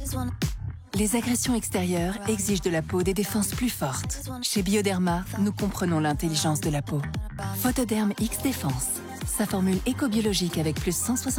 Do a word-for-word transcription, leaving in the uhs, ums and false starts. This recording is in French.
Les agressions extérieures exigent de la peau des défenses plus fortes. Chez Bioderma, nous comprenons l'intelligence de la peau. Photoderm X Défense. Sa formule éco-biologique avec plus cent soixante